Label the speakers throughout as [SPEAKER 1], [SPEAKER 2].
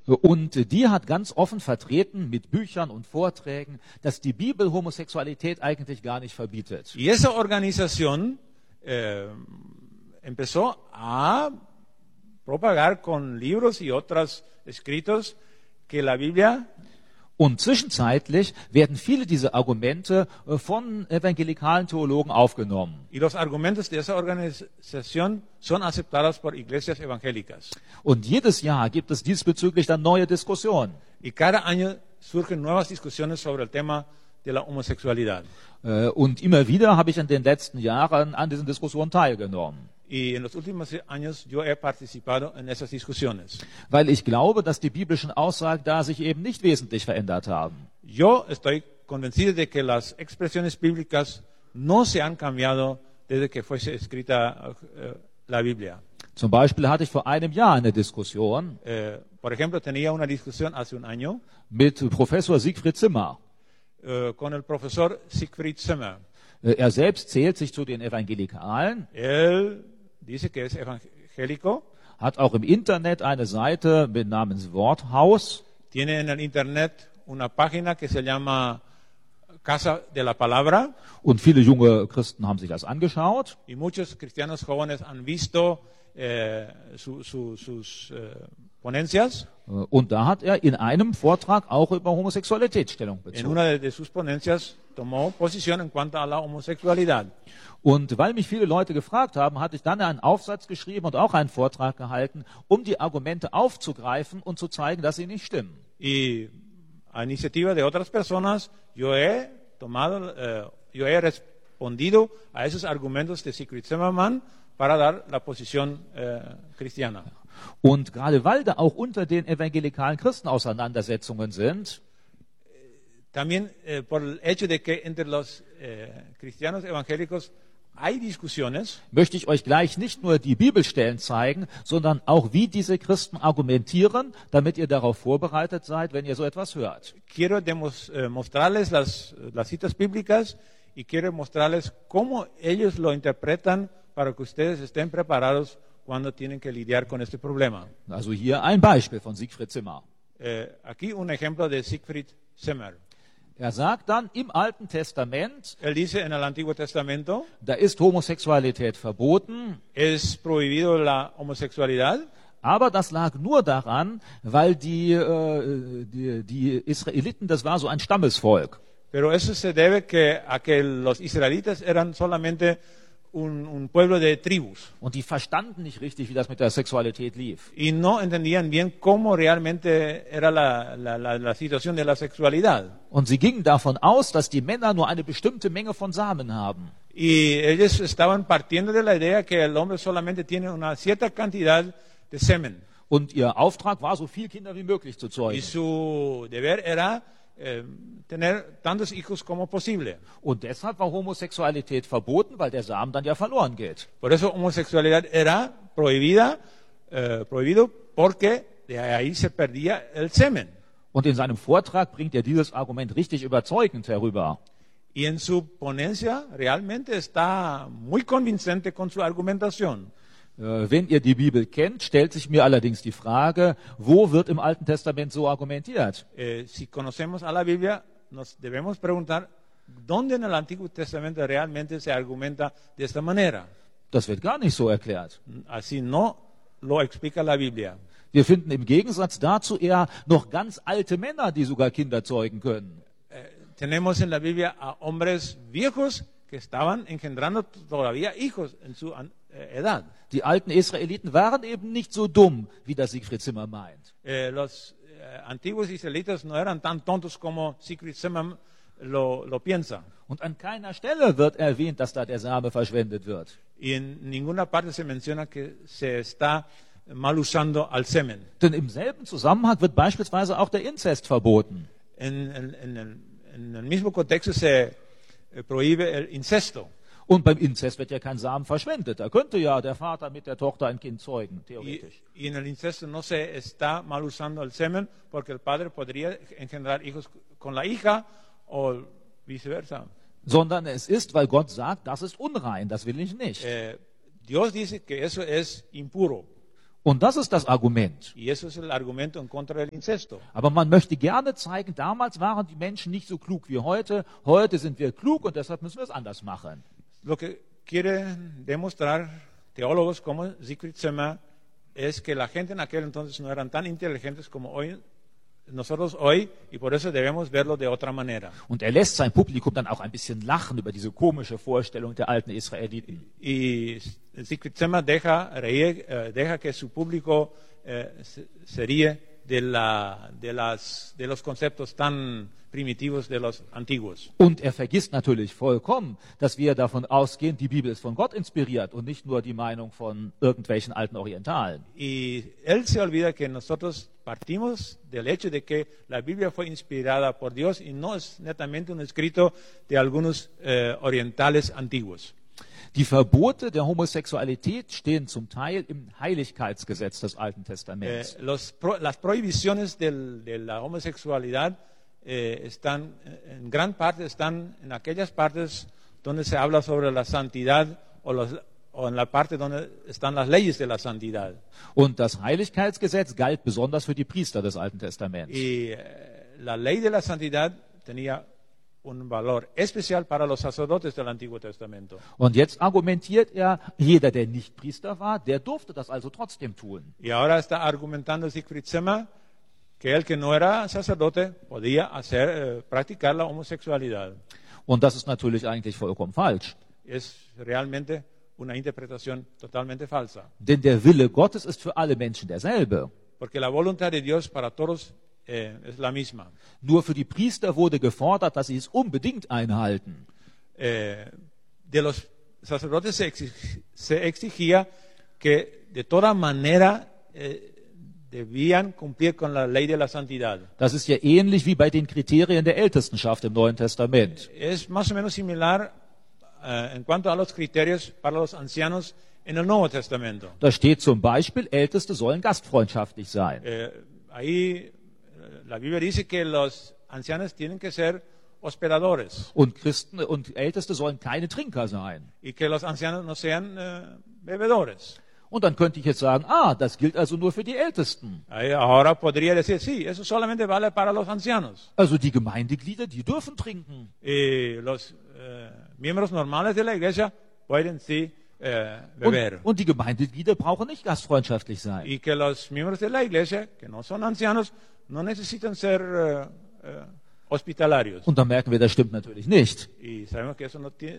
[SPEAKER 1] Und die hat ganz offen vertreten mit Büchern und Vorträgen, dass die Bibel Homosexualität eigentlich gar nicht verbietet.
[SPEAKER 2] Y esa organización empezó a propagar con libros y otros escritos que la Biblia
[SPEAKER 1] Und zwischenzeitlich werden viele dieser Argumente von evangelikalen Theologen aufgenommen.
[SPEAKER 2] y los argumentos de esa organización son aceptados por iglesias evangélicas.
[SPEAKER 1] Und jedes Jahr gibt es diesbezüglich dann neue Diskussionen.
[SPEAKER 2] Y cada año surgen nuevas discusiones sobre el tema de la homosexualidad.
[SPEAKER 1] Und immer wieder habe ich in den letzten Jahren an diesen Diskussionen teilgenommen.
[SPEAKER 2] Y en los últimos años yo he participado en esas discusiones.
[SPEAKER 1] Weil ich glaube, dass die biblischen Aussagen da sich eben nicht wesentlich verändert haben.
[SPEAKER 2] Yo estoy convencido de que las expresiones bíblicas no se han cambiado desde que fuese escrita la Biblia.
[SPEAKER 1] Zum Beispiel hatte ich vor einem Jahr eine Diskussion
[SPEAKER 2] Por ejemplo, tenía una discusión hace un año
[SPEAKER 1] mit Professor Siegfried Zimmer.
[SPEAKER 2] con el profesor Siegfried Zimmer.
[SPEAKER 1] Er selbst zählt sich zu den Evangelikalen,
[SPEAKER 2] Él dice que es evangélico,
[SPEAKER 1] hat auch im Internet eine Seite mit namens Worthaus.
[SPEAKER 2] tiene en el internet una página que se llama Casa de la Palabra
[SPEAKER 1] Und viele junge Christen haben sich das angeschaut.
[SPEAKER 2] y muchos cristianos jóvenes han visto sus ponencias.
[SPEAKER 1] Und da hat er in einem Vortrag auch über Homosexualität Stellung
[SPEAKER 2] En
[SPEAKER 1] bezogen.
[SPEAKER 2] una de sus ponencias tomó posición en cuanto a la homosexualidad.
[SPEAKER 1] Und weil mich viele Leute gefragt haben, hatte ich dann einen Aufsatz geschrieben und auch einen Vortrag gehalten, um die Argumente aufzugreifen und zu zeigen, dass sie nicht stimmen.
[SPEAKER 2] Y a iniciativa de otras personas, yo he respondido a esos argumentos de Siegfried Zimmermann para dar la posición cristiana.
[SPEAKER 1] Und gerade weil da auch unter den evangelikalen Christen Auseinandersetzungen sind,
[SPEAKER 2] También por el hecho de que entre los cristianos evangélicos hay discusiones,
[SPEAKER 1] möchte ich euch gleich nicht nur die Bibelstellen zeigen, sondern auch, wie diese Christen argumentieren, damit ihr darauf vorbereitet seid, wenn ihr so etwas hört.
[SPEAKER 2] quiero mostrarles las citas bíblicas y quiero mostrarles cómo ellos lo interpretan para que ustedes estén preparados cuando tienen que lidiar con este problema.
[SPEAKER 1] Also hier ein Beispiel von Siegfried Zimmer.
[SPEAKER 2] Aquí un ejemplo de Siegfried Zimmer.
[SPEAKER 1] Er sagt dann, im Alten Testament,
[SPEAKER 2] Él dice en el Antiguo Testamento,
[SPEAKER 1] da ist Homosexualität verboten,
[SPEAKER 2] es prohibido la homosexualidad,
[SPEAKER 1] aber das lag nur daran, weil die Israeliten, das war so ein Stammesvolk.
[SPEAKER 2] pero eso se debe a que los israelitas eran solamente un pueblo de tribus
[SPEAKER 1] Und die verstanden nicht richtig, wie das mit der Sexualität lief.
[SPEAKER 2] y no entendían bien cómo realmente era la situación de la sexualidad.
[SPEAKER 1] Und sie gingen davon aus, dass die Männer nur eine bestimmte Menge von Samen haben.
[SPEAKER 2] Y ellos estaban partiendo de la idea que el hombre solamente tiene una cierta cantidad de semen.
[SPEAKER 1] Und ihr Auftrag war, so viele Kinder wie möglich zu
[SPEAKER 2] Y
[SPEAKER 1] zeugen.
[SPEAKER 2] su deber era tener tantos hijos como posible.
[SPEAKER 1] Und deshalb war Homosexualität verboten, weil der Samen dann ja verloren geht.
[SPEAKER 2] Por eso homosexualidad era prohibido porque de ahí se perdía el semen.
[SPEAKER 1] Und in seinem Vortrag bringt er dieses Argument richtig überzeugend herüber.
[SPEAKER 2] Y en su ponencia realmente está muy convincente con su argumentación.
[SPEAKER 1] Wenn ihr die Bibel kennt, stellt sich mir allerdings die Frage, wo wird im Alten Testament so argumentiert?
[SPEAKER 2] Si conocemos a la Biblia, nos debemos preguntar dónde en el Antiguo Testamento realmente se argumenta de esta manera.
[SPEAKER 1] Das wird gar nicht so erklärt.
[SPEAKER 2] Así no lo explica la Biblia.
[SPEAKER 1] Wir finden im Gegensatz dazu eher noch ganz alte Männer, die sogar Kinder zeugen können.
[SPEAKER 2] Tenemos en la Biblia a hombres viejos que estaban engendrando todavía hijos en su edad.
[SPEAKER 1] Die alten Israeliten waren eben nicht so dumm, wie das Siegfried Zimmer meint.
[SPEAKER 2] Los antiguos israelitas no eran tan tontos como Siegfried Zimmer lo piensa.
[SPEAKER 1] Und an keiner Stelle wird erwähnt, dass da der Same verschwendet wird.
[SPEAKER 2] Y en ninguna parte se menciona que se está mal usando al semen.
[SPEAKER 1] Denn im selben Zusammenhang wird beispielsweise auch der Inzest verboten.
[SPEAKER 2] En el mismo contexto se prohíbe el incesto.
[SPEAKER 1] Und beim Inzest wird ja kein Samen verschwendet. Da könnte ja der Vater mit der Tochter ein Kind zeugen, theoretisch.
[SPEAKER 2] Y en el incesto no se está mal usando el semen porque el padre podría engendrar hijos con la hija o viceversa.
[SPEAKER 1] Sondern es ist, weil Gott sagt, das ist unrein, das will ich nicht.
[SPEAKER 2] Dios dice que eso es impuro.
[SPEAKER 1] Und das ist das Argument.
[SPEAKER 2] Y eso es el argumento en contra del incesto.
[SPEAKER 1] Aber man möchte gerne zeigen, damals waren die Menschen nicht so klug wie heute. Heute sind wir klug und deshalb müssen wir es anders machen.
[SPEAKER 2] Lo que quieren demostrar teólogos como Siegfried Zimmer es que la gente en aquel entonces no eran tan inteligentes como nosotros hoy, y por eso debemos verlo de otra manera.
[SPEAKER 1] Und er lässt sein Publikum dann auch ein bisschen lachen über diese komische Vorstellung der alten Israeliten.
[SPEAKER 2] Y Siegfried Zimmer deja que su público se ríe de los conceptos tan primitivos de los antiguos.
[SPEAKER 1] Und er vergisst natürlich vollkommen, dass wir davon ausgehen, die Bibel ist von Gott inspiriert und nicht nur die Meinung von irgendwelchen alten Orientalen.
[SPEAKER 2] Y él se olvida que nosotros partimos del hecho de que la Biblia fue inspirada por Dios y no es netamente un escrito de algunos orientales antiguos.
[SPEAKER 1] Die Verbote der Homosexualität stehen zum Teil im Heiligkeitsgesetz des Alten Testaments.
[SPEAKER 2] Las prohibiciones de la homosexualidad están, en gran parte, están en aquellas partes donde se habla sobre la santidad o en la parte donde están las leyes de la santidad.
[SPEAKER 1] Und das Heiligkeitsgesetz galt besonders für die Priester des Alten Testaments.
[SPEAKER 2] Y la ley de la santidad tenía un valor especial para los sacerdotes del Antiguo Testamento.
[SPEAKER 1] Und jetzt argumentiert er, jeder, der nicht Priester war, der durfte das also trotzdem tun.
[SPEAKER 2] Y ahora está argumentando Siegfried Zimmer que el que no era sacerdote podía practicar la homosexualidad.
[SPEAKER 1] Und das ist natürlich eigentlich vollkommen falsch.
[SPEAKER 2] Es realmente una interpretación totalmente falsa.
[SPEAKER 1] Denn der Wille Gottes ist für alle Menschen derselbe.
[SPEAKER 2] Porque la voluntad de Dios para todos es la misma.
[SPEAKER 1] Nur für die Priester wurde gefordert, dass sie es unbedingt einhalten.
[SPEAKER 2] De los sacerdotes se exigía que de toda manera debían cumplir con la ley de la santidad.
[SPEAKER 1] Das ist ja ähnlich wie bei den Kriterien der Ältestenschaft im Neuen Testament.
[SPEAKER 2] Es más o menos similar en cuanto a los criterios para los ancianos en el Nuevo Testamento.
[SPEAKER 1] Da steht zum Beispiel, Älteste sollen gastfreundschaftlich sein.
[SPEAKER 2] Ahí la Biblia dice que los ancianos tienen que ser hospedadores.
[SPEAKER 1] Und Christen und Älteste sollen keine Trinker sein.
[SPEAKER 2] Y que los ancianos no sean bebedores.
[SPEAKER 1] Und dann könnte ich jetzt sagen, das gilt also nur für die Ältesten.
[SPEAKER 2] Ahora podría decir, sí, eso solamente vale para los ancianos.
[SPEAKER 1] Also die Gemeindeglieder, die dürfen trinken.
[SPEAKER 2] Y los miembros normales de la iglesia pueden sí beber.
[SPEAKER 1] Und die Gemeindeglieder brauchen nicht gastfreundschaftlich sein.
[SPEAKER 2] Y que los miembros de la iglesia, que no son ancianos, no necesitan ser hospitalarios.
[SPEAKER 1] Und da merken wir, das stimmt natürlich nicht.
[SPEAKER 2] Y sabemos que eso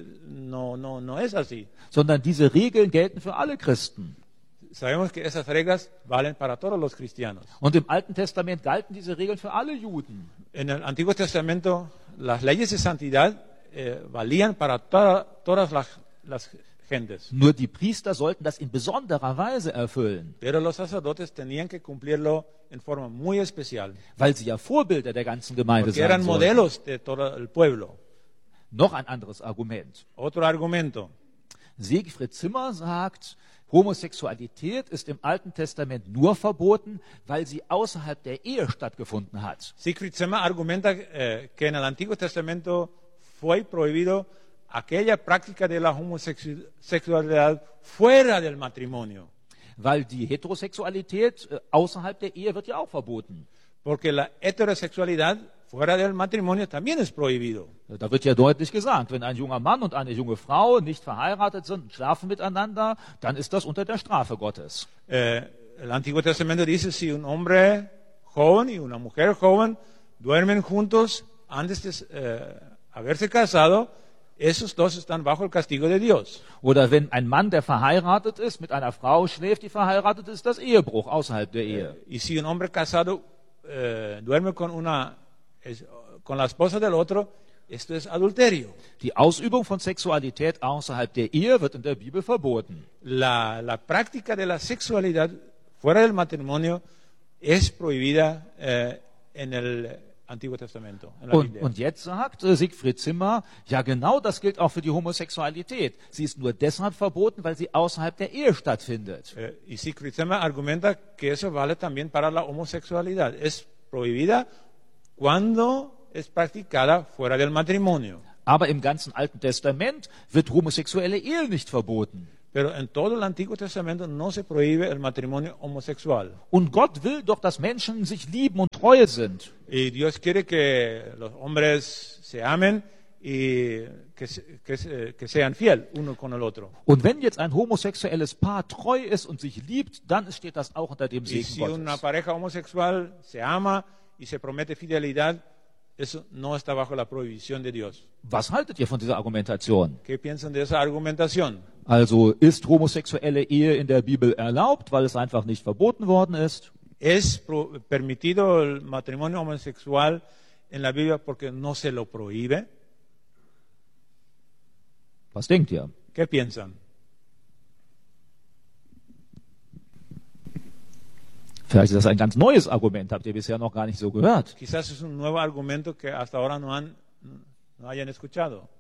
[SPEAKER 2] no es así.
[SPEAKER 1] Sondern diese Regeln gelten für alle Christen.
[SPEAKER 2] Sabemos que esas reglas valen para todos los cristianos.
[SPEAKER 1] Und im Alten Testament galten diese Regeln für alle Juden.
[SPEAKER 2] En el Antiguo Testamento, las leyes de santidad valían para todas las gentes.
[SPEAKER 1] Nur die Priester sollten das in besonderer Weise erfüllen.
[SPEAKER 2] Pero los sacerdotes tenían que cumplirlo en forma muy especial.
[SPEAKER 1] Weil sie ja Vorbilder der ganzen Gemeinde
[SPEAKER 2] Porque
[SPEAKER 1] sein
[SPEAKER 2] eran
[SPEAKER 1] sollten.
[SPEAKER 2] modelos de todo el pueblo.
[SPEAKER 1] Noch ein anderes Argument.
[SPEAKER 2] Otro argumento.
[SPEAKER 1] Siegfried Zimmer sagt, Homosexualität ist im Alten Testament nur verboten, weil sie außerhalb der Ehe stattgefunden hat.
[SPEAKER 2] Siegfried Zimmer argumenta que en el Antiguo Testamento fue prohibido aquella práctica de la homosexualidad fuera del matrimonio.
[SPEAKER 1] Weil die Heterosexualität außerhalb der Ehe wird ja auch verboten.
[SPEAKER 2] Porque la heterosexualidad fuera del matrimonio también es prohibido.
[SPEAKER 1] Da wird ja deutlich gesagt, wenn ein junger Mann und eine junge Frau nicht verheiratet sind und schlafen miteinander, dann ist das unter der Strafe Gottes.
[SPEAKER 2] El Antiguo Testamento dice, si un hombre joven y una mujer joven duermen juntos antes de haberse casado, esos dos están bajo el castigo de Dios.
[SPEAKER 1] Oder wenn ein Mann, der verheiratet ist, mit einer Frau schläft, die verheiratet ist, das Ehebruch außerhalb der Ehe.
[SPEAKER 2] Y si un hombre casado duerme con la esposa del otro, esto es adulterio.
[SPEAKER 1] Die Ausübung von Sexualität außerhalb der Ehe wird in der Bibel verboten.
[SPEAKER 2] La práctica de la sexualidad fuera del matrimonio es prohibida en el Antiguo Testamento. En la Biblia.
[SPEAKER 1] Und jetzt sagt Siegfried Zimmer, ja genau das gilt auch für die Homosexualität. Sie ist nur deshalb verboten, weil sie außerhalb der Ehe stattfindet.
[SPEAKER 2] Y Siegfried Zimmer argumenta que eso vale también para la homosexualidad. Es prohibida cuando es practicada fuera del matrimonio.
[SPEAKER 1] Aber im ganzen Alten Testament wird homosexuelle Ehe nicht verboten.
[SPEAKER 2] Pero en todo el Antiguo Testamento no se prohíbe el matrimonio homosexual.
[SPEAKER 1] Und Gott will doch, dass Menschen sich lieben und treu sind.
[SPEAKER 2] Y Dios quiere que los hombres se amen y que sean fiel uno con el otro.
[SPEAKER 1] Und wenn jetzt ein homosexuelles Paar treu ist und sich liebt, dann steht das auch unter dem
[SPEAKER 2] Y
[SPEAKER 1] Segen
[SPEAKER 2] si una
[SPEAKER 1] Gottes.
[SPEAKER 2] pareja homosexual se ama y se promete fidelidad, eso no está bajo la prohibición de Dios.
[SPEAKER 1] Was haltet ihr von dieser Argumentation?
[SPEAKER 2] ¿Qué piensan de esa argumentación?
[SPEAKER 1] Also ist homosexuelle Ehe in der Bibel erlaubt, weil es einfach nicht verboten worden ist?
[SPEAKER 2] ¿Es permitido el matrimonio homosexual en la Biblia porque no se lo prohíbe?
[SPEAKER 1] Was denkt ihr?
[SPEAKER 2] ¿Qué piensan?
[SPEAKER 1] Vielleicht ist das ein ganz neues Argument, habt ihr bisher noch gar nicht so gehört.
[SPEAKER 2] Quizás es un nuevo argumento que hasta ahora no hayan escuchado.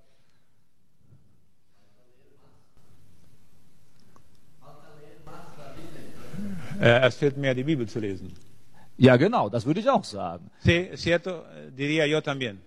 [SPEAKER 2] Es fehlt mir, die Bibel zu lesen.
[SPEAKER 1] Ja, genau, das würde ich auch sagen.
[SPEAKER 2] Sí, es cierto, diría yo también.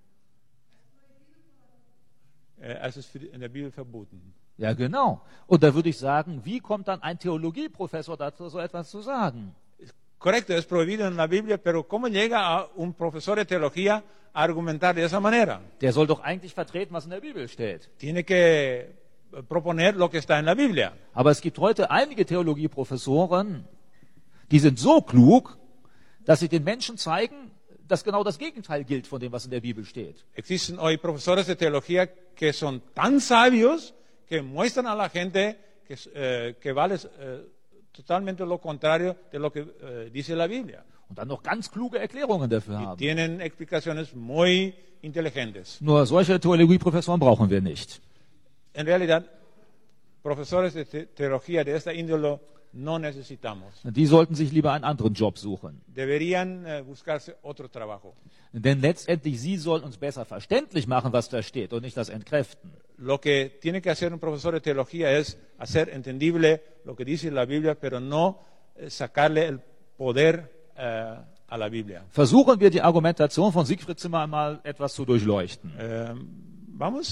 [SPEAKER 2] Es ist in der Bibel verboten.
[SPEAKER 1] Ja, genau. Und da würde ich sagen, wie kommt dann ein Theologieprofessor dazu, so etwas zu sagen?
[SPEAKER 2] Correcto, es prohibido en la Biblia, pero ¿cómo llega a un profesor de teología a argumentar de esa manera?
[SPEAKER 1] Der soll doch eigentlich vertreten, was in der Bibel steht.
[SPEAKER 2] Tiene que proponer lo que está en la Biblia.
[SPEAKER 1] Aber es gibt heute einige Theologieprofessoren, die sind so klug, dass sie den Menschen zeigen, dass genau das Gegenteil gilt von dem, was in der Bibel steht.
[SPEAKER 2] Existen hoy profesores de teología que son tan sabios que muestran a la gente que vale totalmente lo contrario de lo que dice la Biblia.
[SPEAKER 1] Und dann noch ganz kluge Erklärungen dafür
[SPEAKER 2] Y
[SPEAKER 1] haben.
[SPEAKER 2] tienen explicaciones muy inteligentes.
[SPEAKER 1] Nur solche Theologieprofessoren brauchen wir nicht.
[SPEAKER 2] En realidad, profesores de teología de esta índole no necesitamos.
[SPEAKER 1] Die sollten sich lieber einen anderen Job suchen.
[SPEAKER 2] Deberían buscarse otro trabajo.
[SPEAKER 1] Denn letztendlich, sie sollen uns besser verständlich machen, was da steht und nicht das entkräften.
[SPEAKER 2] Lo que tiene que hacer un profesor de teología es hacer entendible lo que dice la Biblia, pero no sacarle el poder a la Biblia.
[SPEAKER 1] Versuchen wir die Argumentation von Siegfried Zimmer einmal etwas zu durchleuchten.
[SPEAKER 2] Vamos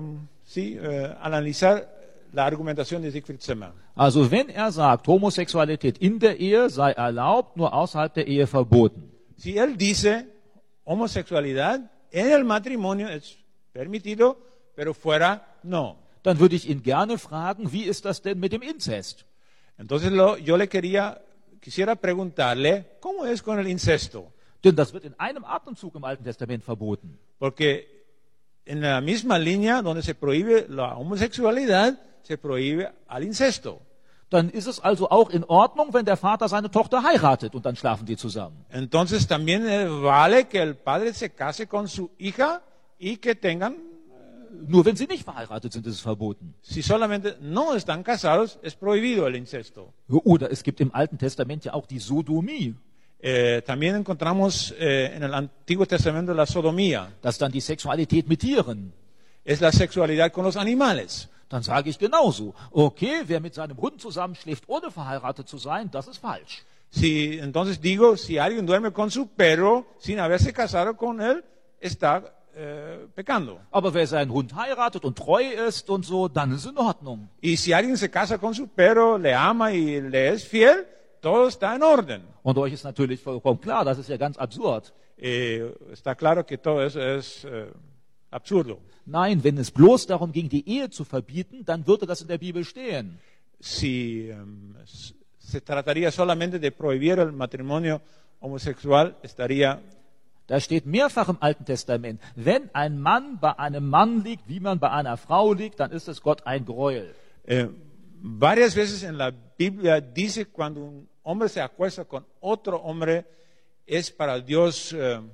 [SPEAKER 2] analizar la argumentación de Siegfried Zimmer.
[SPEAKER 1] Also wenn er sagt, Homosexualität in der Ehe sei erlaubt, nur außerhalb der Ehe verboten.
[SPEAKER 2] Si él dice homosexualidad en el matrimonio es permitido, pero fuera no.
[SPEAKER 1] Dann würde ich ihn gerne fragen, wie ist das denn mit dem Inzest?
[SPEAKER 2] Entonces yo quisiera preguntarle, ¿cómo es con el incesto?
[SPEAKER 1] Denn das wird in einem Atemzug im Alten Testament verboten.
[SPEAKER 2] Porque en la misma línea donde se prohíbe la homosexualidad, se prohíbe al incesto.
[SPEAKER 1] Dann ist es also auch in Ordnung, wenn der Vater seine Tochter heiratet und dann schlafen die zusammen.
[SPEAKER 2] Entonces también vale que el padre se case con su hija y que tengan,
[SPEAKER 1] Nur wenn sie nicht verheiratet sind, ist es verboten.
[SPEAKER 2] si solamente no están casados, es prohibido el incesto.
[SPEAKER 1] Oder es gibt im Alten Testament ja auch die Sodomie,
[SPEAKER 2] También encontramos en el Antiguo Testamento la sodomía,
[SPEAKER 1] das ist dann die Sexualität mit Tieren.
[SPEAKER 2] es la sexualidad con los animales.
[SPEAKER 1] Dann sage ich genauso. Okay, wer mit seinem Hund zusammenschläft, ohne verheiratet zu sein, das ist falsch.
[SPEAKER 2] Entonces digo, si alguien duerme con su perro sin haberse casado con él, está pecando.
[SPEAKER 1] Aber wer seinen Hund heiratet und treu ist und so, dann ist in Ordnung.
[SPEAKER 2] Y si alguien se casa con su perro, le ama y le es fiel, todo está en orden.
[SPEAKER 1] Und euch ist natürlich vollkommen klar, das ist ja ganz absurd.
[SPEAKER 2] Está claro que todo eso es absurdo.
[SPEAKER 1] Nein, wenn es bloß darum ging, die Ehe zu verbieten, dann würde das in der Bibel stehen.
[SPEAKER 2] Si se trataría solamente de prohibir el matrimonio homosexual, estaría.
[SPEAKER 1] Da steht mehrfach im Alten Testament, wenn ein Mann bei einem Mann liegt, wie man bei einer Frau liegt, dann ist es Gott ein Gräuel.
[SPEAKER 2] Varias veces en la Biblia dice cuando un hombre se acuesta con otro hombre es para Dios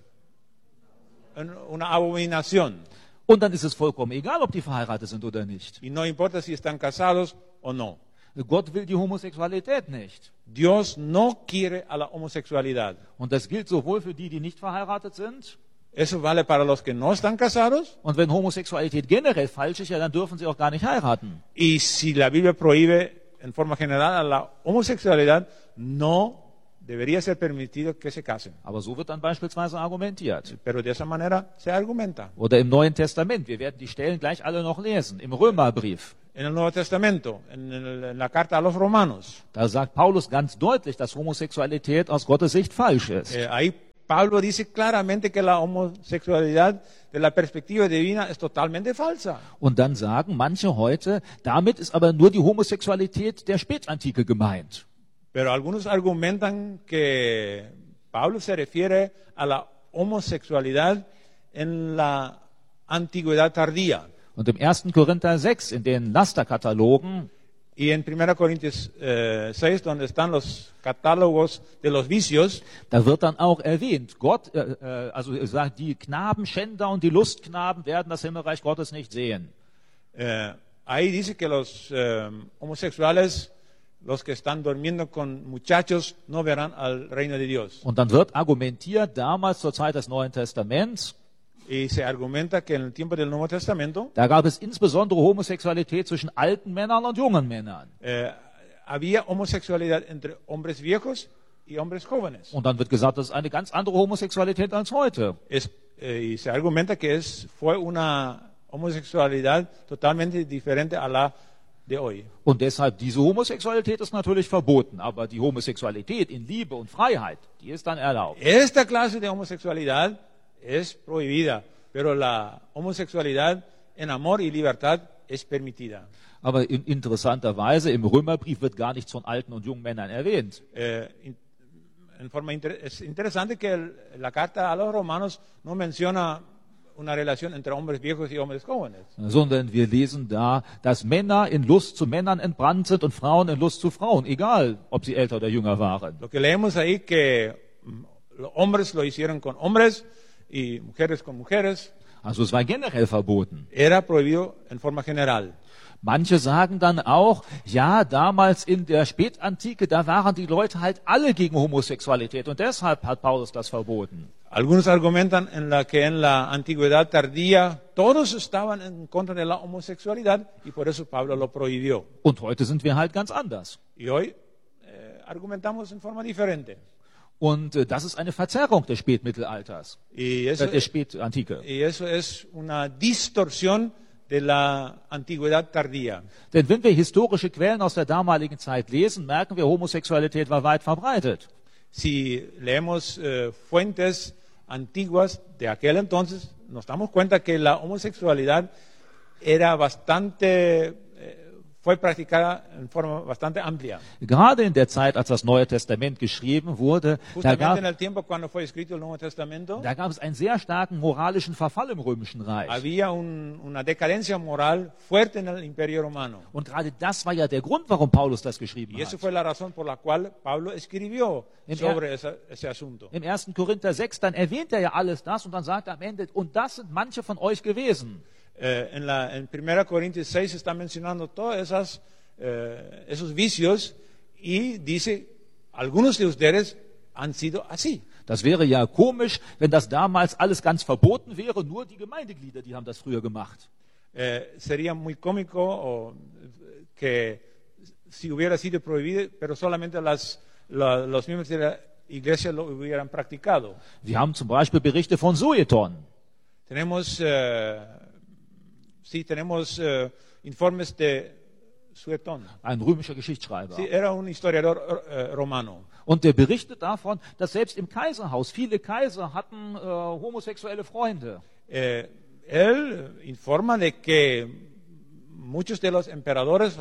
[SPEAKER 2] una abominación.
[SPEAKER 1] Und dann ist es vollkommen egal, ob die verheiratet sind oder nicht.
[SPEAKER 2] Y no importa si están casados o no.
[SPEAKER 1] Gott will die Homosexualität nicht.
[SPEAKER 2] Dios no quiere a la homosexualidad.
[SPEAKER 1] Und das gilt sowohl für die, die nicht verheiratet sind.
[SPEAKER 2] Eso vale para los que no están casados.
[SPEAKER 1] Und wenn Homosexualität generell falsch ist, ja, dann dürfen sie auch gar nicht heiraten.
[SPEAKER 2] Y si la Biblia prohíbe en forma general a la homosexualidad, no debería ser permitido que se casen.
[SPEAKER 1] Aber so wird dann beispielsweise argumentiert.
[SPEAKER 2] Pero de esa manera se argumenta.
[SPEAKER 1] Oder im Neuen Testament. Wir werden die Stellen gleich alle noch lesen. Im Römerbrief.
[SPEAKER 2] en el Nuevo Testamento, en la carta a los Romanos.
[SPEAKER 1] Da sagt Paulus ganz deutlich, dass Homosexualität aus Gottes Sicht falsch ist.
[SPEAKER 2] Ahí Pablo dice claramente que la homosexualidad de la perspectiva divina es totalmente falsa.
[SPEAKER 1] Und dann sagen manche heute, damit ist aber nur die Homosexualität der Spätantike gemeint.
[SPEAKER 2] Pero algunos argumentan que Pablo se refiere a la homosexualidad en la antigüedad tardía.
[SPEAKER 1] Und im 1. Korinther 6, in den Lasterkatalogen,
[SPEAKER 2] Y en 1 Corintios 6, donde están los catálogos de los vicios,
[SPEAKER 1] da wird dann auch erwähnt, Gott, also er sagt, die Knabenschänder und die Lustknaben werden das Himmelreich Gottes nicht sehen.
[SPEAKER 2] ahí dice que los homosexuales, los que están durmiendo con muchachos, no verán al reino de Dios.
[SPEAKER 1] Und dann wird argumentiert, damals zur Zeit des Neuen Testaments,
[SPEAKER 2] Y se argumenta que en el tiempo del Nuevo Testamento
[SPEAKER 1] da gab es insbesondere Homosexualität zwischen alten Männern und jungen Männern.
[SPEAKER 2] había homosexualidad entre hombres viejos y hombres jóvenes.
[SPEAKER 1] Und dann wird gesagt, das ist eine ganz andere Homosexualität als heute.
[SPEAKER 2] Y se argumenta que fue una homosexualidad totalmente diferente a la de hoy.
[SPEAKER 1] Und deshalb, diese Homosexualität ist natürlich verboten, aber die Homosexualität in Liebe und Freiheit, die ist dann erlaubt.
[SPEAKER 2] Esta clase de homosexualidad es prohibida, pero la homosexualidad en amor y libertad es permitida.
[SPEAKER 1] Aber interessanterweise, im Römerbrief wird gar nichts von alten und jungen Männern erwähnt.
[SPEAKER 2] Es interesante que la carta a los romanos no menciona una relación entre hombres viejos y hombres jóvenes.
[SPEAKER 1] Sondern wir lesen da, dass Männer in Lust zu Männern entbrannt sind und Frauen in Lust zu Frauen, egal ob sie älter oder jünger waren.
[SPEAKER 2] Lo que leemos ahí que los hombres lo hicieron con hombres y mujeres con mujeres.
[SPEAKER 1] Also es war generell verboten.
[SPEAKER 2] Era prohibido en forma general.
[SPEAKER 1] Manche sagen dann auch, ja, damals in der Spätantike, da waren die Leute halt alle gegen Homosexualität und deshalb hat Paulus das verboten.
[SPEAKER 2] Algunos argumentan que en la antigüedad tardía todos estaban en contra de la homosexualidad y por eso Pablo lo prohibió.
[SPEAKER 1] Und heute sind wir halt ganz anders.
[SPEAKER 2] Y hoy argumentamos en forma diferente.
[SPEAKER 1] Und das ist eine Verzerrung des Spätmittelalters, der Spätantike.
[SPEAKER 2] Y eso es una distorsión de la antigüedad tardía.
[SPEAKER 1] Denn wenn wir historische Quellen aus der damaligen Zeit lesen, merken wir, Homosexualität war weit verbreitet.
[SPEAKER 2] Si leemos fuentes antiguas de aquel entonces, nos damos cuenta que la homosexualidad era fue practicada en forma bastante amplia.
[SPEAKER 1] Gerade in der Zeit, als das Neue Testament geschrieben wurde, da
[SPEAKER 2] Justamente en el tiempo cuando fue escrito el Nuevo Testamento,
[SPEAKER 1] gab es einen sehr starken moralischen Verfall im Römischen Reich.
[SPEAKER 2] había una decadencia moral fuerte en el Imperio Romano.
[SPEAKER 1] Und gerade das war ja der Grund, warum Paulus das geschrieben
[SPEAKER 2] Y eso
[SPEAKER 1] hat.
[SPEAKER 2] fue la razón por la cual Pablo escribió sobre ese asunto.
[SPEAKER 1] Im 1. Korinther 6, dann erwähnt er ja alles das und dann sagt er am Ende, und das sind manche von euch gewesen.
[SPEAKER 2] En 1 Corintios 6 está mencionando todos esos vicios y dice, algunos de ustedes han sido así.
[SPEAKER 1] Das wäre ja komisch, wenn das damals alles ganz verboten wäre, nur die Gemeindeglieder, die haben das früher gemacht.
[SPEAKER 2] Sería muy cómico que si hubiera sido prohibido, pero solamente los miembros de la iglesia lo hubieran practicado.
[SPEAKER 1] Wir haben zum Beispiel Berichte von Sueton.
[SPEAKER 2] Tenemos informes de Sueton.
[SPEAKER 1] Ein römischer Geschichtsschreiber.
[SPEAKER 2] Sí, era un historiador romano.
[SPEAKER 1] Und der berichtet davon, dass selbst im Kaiserhaus viele Kaiser hatten homosexuelle Freunde.
[SPEAKER 2] Él informa de que muchos de los emperadores